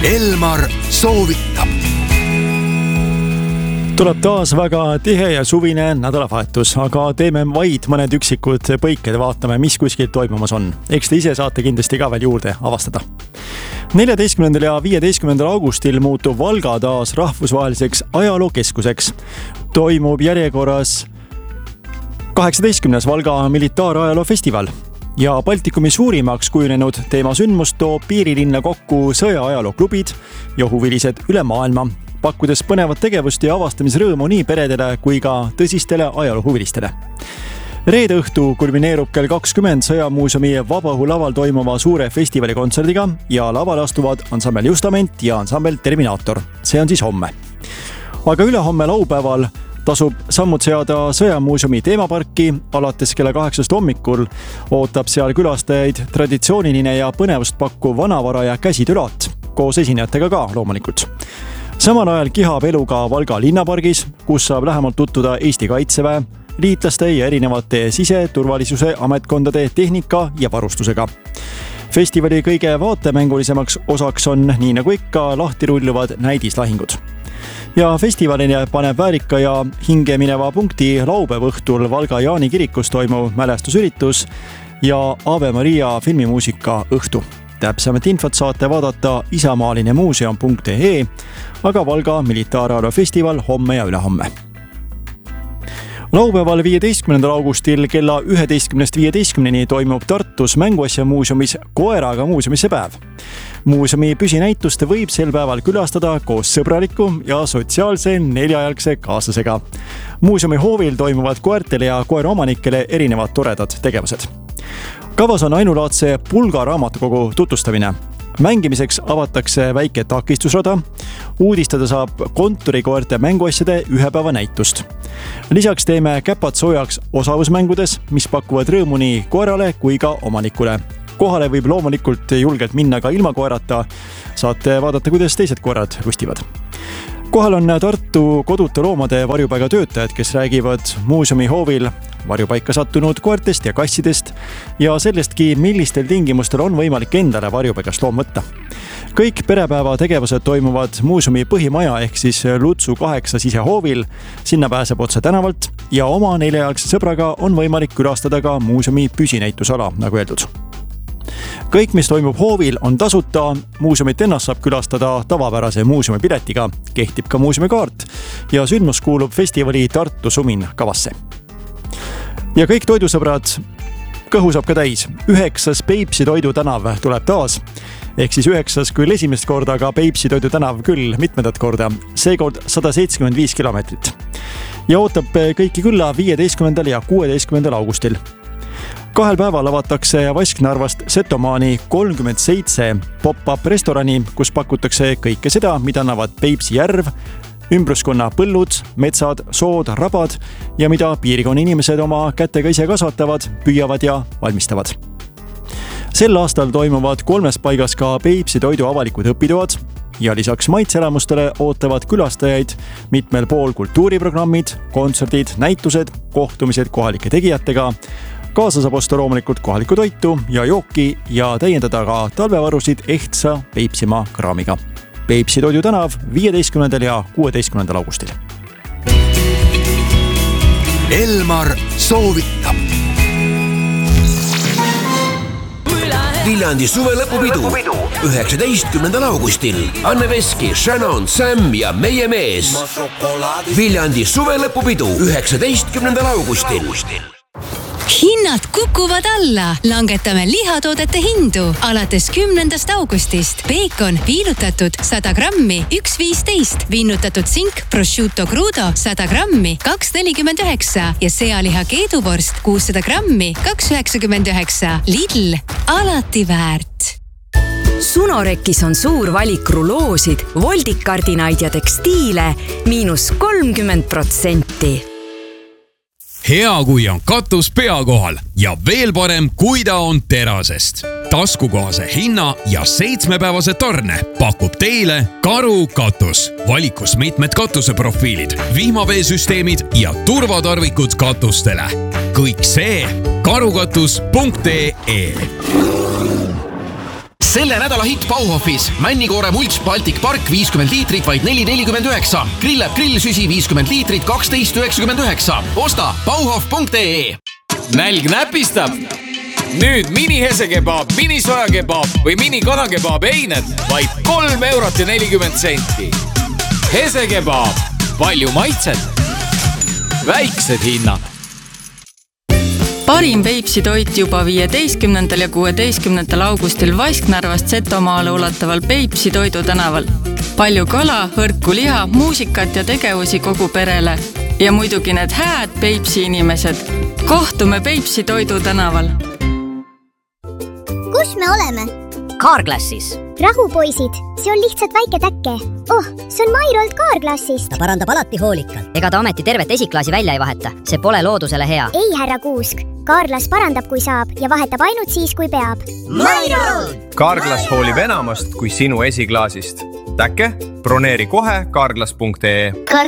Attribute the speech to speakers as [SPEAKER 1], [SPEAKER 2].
[SPEAKER 1] Elmar soovitab.
[SPEAKER 2] Tuleb taas väga tihe ja suvine nädalavahetus, aga teeme vaid mõned üksikud põiked ja vaatame, mis kuskil toimumas on. Eks te ise saate kindlasti ka veel juurde avastada. 14. ja 15. augustil muutub Valga taas rahvusvaheliseks ajalookeskuseks. Toimub järjekorras 18. Valga militaarajaloo-festival. Ja Baltikumi suurimaks kujunenud teemasündmust toob piirilinna kokku sõjaajalooklubid ja huvilised üle maailma, pakkudes põnevat tegevust ja avastamisrõõmu nii peredele kui ka tõsistele ajaloohuvilistele. Reede õhtu kulmineerub kell 20 Sõjamuuseumi Vabaõhu laval toimuva suure festivali kontserdiga ja lavale astuvad ansambel Justament ja ansambel Terminaator. See on siis homme. Aga ülehomme laupäeval tasub sammud seada Sõjamuuseumi teemaparki. Alates kella 8 hommikul ootab seal külastajaid traditsiooniline ja põnevust pakkuv vanavara ja käsitöölaat, koos esinejatega ka loomulikult. Samal ajal kihab elu ka Valga linnapargis, kus saab lähemalt tutvuda Eesti Kaitseväe, liitlaste ja erinevate siseturvalisuse ametkondade tehnika ja varustusega. Festivali kõige vaatemängulisemaks osaks on, nii nagu ikka, lahti rulluvad näidislahingud. Ja festivalini paneb väärika ja hinge mineva punkti laupäeva õhtul Valga Jaani kirikus toimuv mälestusüritus ja Ave Maria filmimuusika õhtu. Täpsemat infot saate vaadata isamaalinemuuseum.ee, aga Valga militaarajaloo-festival homme ja ülehomme. Laupäeval 15. augustil kella 11.15 toimub Tartus Mänguasja muuseumis koeraga muuseumisse päev. Muuseumi püsinäitust võib sel päeval külastada koos sõbraliku ja sotsiaalse neljajalgse kaaslasega. Muuseumi hoovil toimuvad koertele ja koeraomanikele erinevad toredad tegevused. Kavas on ainulaadse Pulga raamatukogu tutvustamine. Mängimiseks avatakse väike takistusrada, uudistada saab kontorikoerte mänguasjade ühepäeva näitust. Lisaks teeme käpad soojaks osavusmängudes, mis pakuvad rõõmu nii koerale kui ka omanikule. Kohale võib loomulikult julgelt minna ka ilma koerata, saate vaadata, kuidas teised koerad lustivad. Kohal on Tartu koduta loomade varjupaiga töötajad, kes räägivad muuseumi hoovil varjupaika sattunud koertest ja kassidest ja sellestki, millistel tingimustel on võimalik endale varjupaigast loom võtta. Kõik perepäeva tegevused toimuvad muuseumi põhimaja ehk siis Lutsu 8 sisehoovil, sinna pääseb otse tänavalt ja oma neljajalgse sõbraga on võimalik külastada ka muuseumi püsinäitusala, nagu öeldud. Kõik, mis toimub hoovil, on tasuta. Muuseumit ennast saab külastada tavapärase muuseumi piletiga, kehtib ka muuseumikaart ja sündmus kuulub festivali Tartu Sumin kavasse. Ja kõik toidusõbrad, kõhu saab ka täis. 9. Peipsi Toidu tänav tuleb taas. Ehk siis 9. küll esimest korda, aga Peipsi Toidu tänav küll mitmendat korda. Seekord 175 kilomeetrit. Ja ootab kõiki külla 15. ja 16. augustil. 2 päeval avatakse Vasknarvast Setomaani 37 pop-up restorani, kus pakutakse kõike seda, mida annavad Peipsi järv, ümbruskonna põllud, metsad, sood, rabad ja mida piirkonna inimesed oma kätega ise kasvatavad, püüavad ja valmistavad. Sel aastal toimuvad 3 paigas ka Peipsi Toidu avalikud õpitoad ja lisaks maitseelamustele ootavad külastajaid mitmel pool kultuuriprogrammid, kontserdid, näitused, kohtumised kohalike tegijatega. Kaasa saab osta loomulikult kohalikku toitu ja jooki ja täiendada ka talvevarusid ehtsa Peipsimaa kraamiga. Peipsi Toidu tänav 15. ja 16. augustil.
[SPEAKER 1] Elmar soovitab. Viljandi suvelõpupidu 19. augustil. Anne Veski, Shannon, Sam ja meie mees. Viljandi suvelõpupidu 19. augustil.
[SPEAKER 3] Hinnad kukuvad alla. Langetame lihatoodete hindu. Alates 10. augustist beekon viilutatud 100 grammi 1,15, vinnutatud sink prosciutto crudo 100 grammi 2,49 ja sealiha keeduvorst 600 grammi 2,99. Lidl, alati väärt.
[SPEAKER 4] Sunorekis on suur valik ruloosid, voldikardinaid ja tekstiile -30%.
[SPEAKER 5] Hea, kui on katus pea kohal ja veel parem, kui ta on terasest. Taskukohase hinna ja 7-päevase tarne pakub teile Karu katus. Valikus mitmed katuseprofiilid, vihmaveesüsteemid ja turvatarvikud katustele. Kõik see karukatus.ee.
[SPEAKER 6] Selle nädala hitt Bauhofis. Männikoore mults Baltic Park 50 liitrit vaid 4,49. Grillab grillsüsi 50 liitrit 12,99. Osta bauhof.ee.
[SPEAKER 7] Nälg näpistab? Nüüd mini hesekebab, mini sojakebab või mini kanakebab eined vaid 3,40 €. Hesekebab. Palju maitset. Väiksed hinnad.
[SPEAKER 8] Parim Peipsi toit juba 15. ja 16. augustil Vasknarvast Setomaale ulataval Peipsi Toidu tänaval. Palju kala, hõrku liha, muusikat ja tegevusi kogu perele. Ja muidugi need hääd Peipsi inimesed. Kohtume Peipsi Toidu tänaval.
[SPEAKER 9] Kus me oleme?
[SPEAKER 10] Carglassis.
[SPEAKER 9] Rahu, poisid, see on lihtsalt väike täkke. Oh, see on Mairolt Carglassist.
[SPEAKER 10] Ta parandab alati hoolikalt. Ega ta ometi tervet esiklaasi välja ei vaheta. See pole loodusele hea.
[SPEAKER 9] Ei, härra Kuusk. Carglass parandab, kui saab ja vahetab ainult siis, kui peab.
[SPEAKER 10] Mairolt!
[SPEAKER 11] Carglass hoolib enamast kui sinu esiklaasist. Täkke? Broneeri kohe carglass.ee.